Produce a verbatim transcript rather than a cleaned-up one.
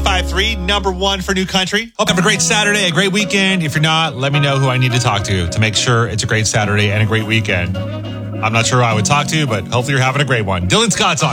five three, number one for new country. Hope you have a great Saturday, a great weekend. If you're not, let me know who I need to talk to to make sure it's a great Saturday and a great weekend. I'm not sure who I would talk to, but hopefully you're having a great one. Dylan Scott's on.